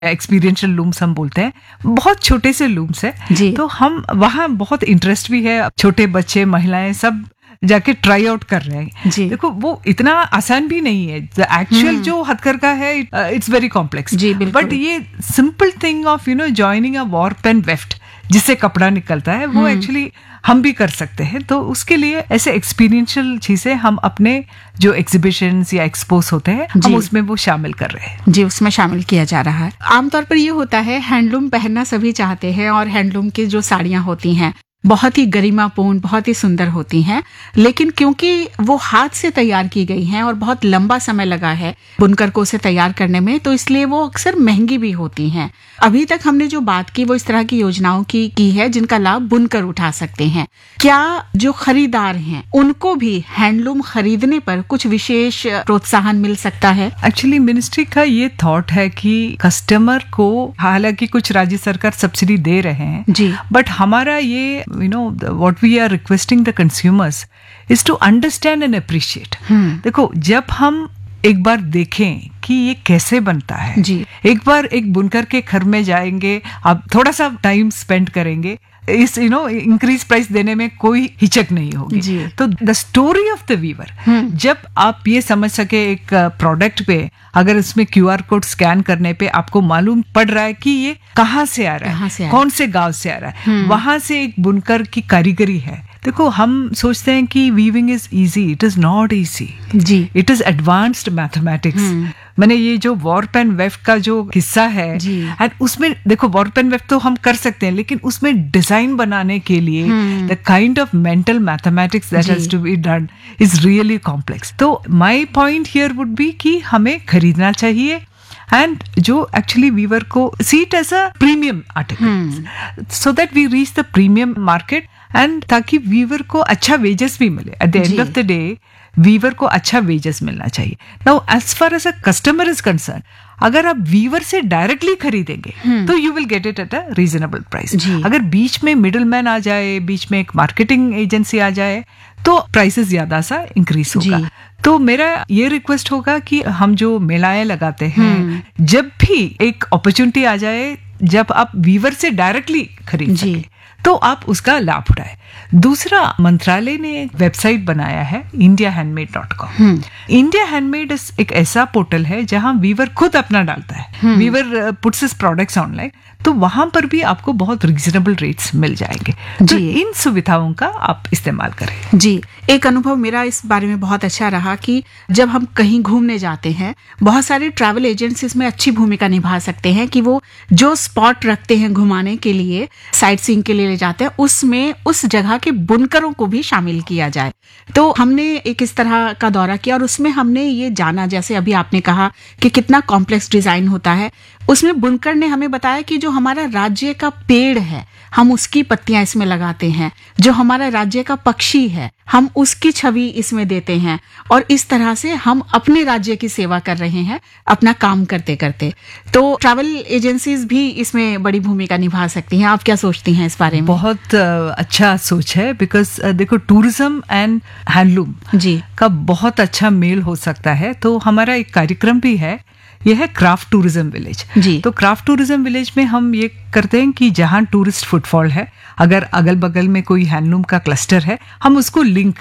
Experiential looms हम बोलते हैं, बहुत छोटे से लूम्स है। तो हम वहाँ बहुत इंटरेस्ट भी है, छोटे बच्चे, महिलाएं सब जाके ट्राई आउट कर रहे हैं। देखो वो इतना आसान भी नहीं है, एक्चुअल जो हथकरघा है इट्स वेरी कॉम्प्लेक्स, बट ये simple thing of joining a warp and weft जिससे कपड़ा निकलता है, वो एक्चुअली हम भी कर सकते हैं। तो उसके लिए ऐसे एक्सपीरियंशियल चीजें हम अपने जो एग्जीबिशंस या एक्सपोज होते हैं हम उसमें वो शामिल कर रहे हैं। जी, उसमें शामिल किया जा रहा है। आमतौर पर ये होता है हैंडलूम पहनना सभी चाहते हैं, और हैंडलूम की जो साड़ियां होती हैं बहुत ही गरिमापूर्ण, बहुत ही सुंदर होती हैं, लेकिन क्योंकि वो हाथ से तैयार की गई हैं और बहुत लंबा समय लगा है बुनकर को उसे तैयार करने में, तो इसलिए वो अक्सर महंगी भी होती हैं। अभी तक हमने जो बात की वो इस तरह की योजनाओं की है जिनका लाभ बुनकर उठा सकते हैं। क्या जो खरीदार हैं उनको भी हैंडलूम खरीदने पर कुछ विशेष प्रोत्साहन मिल सकता है? एक्चुअली मिनिस्ट्री का ये थॉट है कि कस्टमर को, हालांकि कुछ राज्य सरकार सब्सिडी दे रहे हैं जी, बट हमारा ये what we are requesting the consumers is to understand and appreciate. देखो, जब हम एक बार देखें कि ये कैसे बनता है, एक बार एक बुनकर के घर में जाएंगे, आप थोड़ा सा टाइम स्पेंड करेंगे, इस इंक्रीज प्राइस देने में कोई हिचक नहीं होगी। तो the story of the Weaver, जब आप ये समझ सके एक प्रोडक्ट पे अगर उसमें QR कोड स्कैन करने पे आपको मालूम पड़ रहा है कि ये कहाँ से आ रहा है, कौन से गांव से आ रहा है, वहां से एक बुनकर की कारीगरी है। देखो, हम सोचते हैं कि weaving is easy, it is not easy ji, it is advanced mathematics. मैंने ये जो वार्प एंड वेफ्ट का जो हिस्सा है, एंड उसमें देखो वार्प एंड वेफ्ट तो हम कर सकते हैं, लेकिन उसमें डिजाइन बनाने के लिए the kind of mental mathematics that has to be done is really complex. तो my point here would be कि हमें खरीदना चाहिए, एंड जो एक्चुअली वीवर को see it as a premium article, so that we reach the premium market, and ताकि Weaver को अच्छा वेजेस भी मिले। At the end of the day Weaver को अच्छा वेजेस मिलना चाहिए। Now as far as a customer is concern, अगर आप वीवर से डायरेक्टली खरीदेंगे तो you will get it at a reasonable price. अगर बीच में मिडिल मैन आ जाए, बीच में एक मार्केटिंग एजेंसी आ जाए, तो प्राइसेस ज्यादा सा इंक्रीज होगा। तो मेरा ये रिक्वेस्ट होगा कि हम जो मेलाएं लगाते हैं, जब भी एक अपॉर्चुनिटी आ जाए जब आप वीवर से डायरेक्टली खरीद सके, तो आप उसका लाभ उठाए। दूसरा, मंत्रालय ने एक वेबसाइट बनाया है indiahandmade.com। इंडिया हैंडमेड एक ऐसा पोर्टल है जहां वीवर खुद अपना डालता है, Weaver puts his products online, तो वहां पर भी आपको बहुत रीजनेबल रेट्स मिल जाएंगे। तो इन सुविधाओं का आप इस्तेमाल करें। जी, एक अनुभव मेरा इस बारे में बहुत अच्छा रहा कि जब हम कहीं घूमने जाते हैं, बहुत सारे ट्रैवल एजेंट्स इसमें अच्छी भूमिका निभा सकते हैं कि वो जो स्पॉट रखते हैं घुमाने के लिए, साइट सीइंग के लिए ले जाते हैं, उसमें उस जगह के बुनकरों को भी शामिल किया जाए। तो हमने एक इस तरह का दौरा किया और उसमें हमने ये जाना, जैसे अभी आपने कहा कि कितना कॉम्प्लेक्स डिजाइन होता है, उसमें बुनकर ने हमें बताया कि जो हमारा राज्य का पेड़ है हम उसकी पत्तियां इसमें लगाते हैं, जो हमारा राज्य का पक्षी है हम उसकी छवि इसमें देते हैं, और इस तरह से हम अपने राज्य की सेवा कर रहे हैं अपना काम करते करते। तो ट्रैवल एजेंसीज भी इसमें बड़ी भूमिका निभा सकती हैं। आप क्या सोचती हैं इस बारे में? बहुत अच्छा सोच है, बिकॉज देखो टूरिज्म एंड हैंडलूम जी का बहुत अच्छा मेल हो सकता है। तो हमारा एक कार्यक्रम भी है, यह है क्राफ्ट टूरिज्म विलेज जी। तो क्राफ्ट टूरिज्म विलेज में हम ये करते हैं कि जहां टूरिस्ट फुटफॉल है, अगर अगल बगल में कोई हैंडलूम का क्लस्टर है, हम उसको लिंक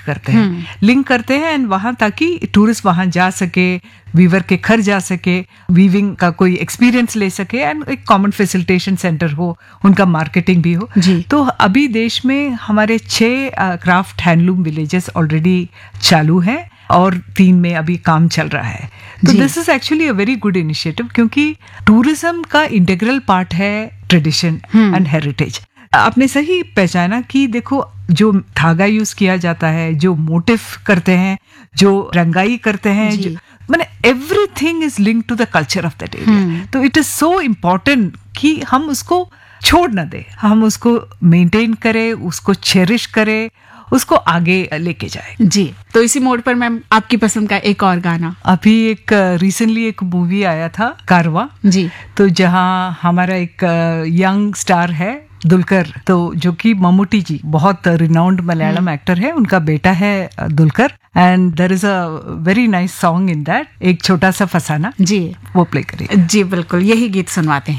करते हैं एंड वहां, ताकि टूरिस्ट वहां जा सके, वीवर के घर जा सके, वीविंग का कोई एक्सपीरियंस ले सके, एंड एक कॉमन फैसिलिटेशन सेंटर हो, उनका मार्केटिंग भी हो जी। तो अभी देश में हमारे 6 क्राफ्ट हैंडलूम विलेजेस ऑलरेडी चालू हैं और 3 में अभी काम चल रहा है। तो this is actually a very good initiative, क्योंकि टूरिज्म का इंटीग्रल पार्ट है ट्रेडिशन एंड हेरिटेज। आपने सही पहचाना कि देखो, जो धागा यूज किया जाता है, जो मोटिफ करते हैं, जो रंगाई करते हैं, जो मैंने everything is linked to the culture of that area. तो इट इज सो इम्पोर्टेंट कि हम उसको छोड़ ना दें, हम उसको मेंटेन करें, उसको चेरिश करें, उसको आगे लेके जाए। जी, तो इसी मोड पर मैम आपकी पसंद का एक और गाना। अभी एक रिसेंटली एक मूवी आया था कारवा जी, तो जहां हमारा एक यंग स्टार है दुलकर, तो जो कि मम्मूटी जी बहुत रिनाउंड मलयालम एक्टर है, उनका बेटा है Dulquer, and there is a very nice song in that, एक छोटा सा फसाना। जी वो प्ले करिए। जी बिल्कुल, यही गीत सुनवाते हैं।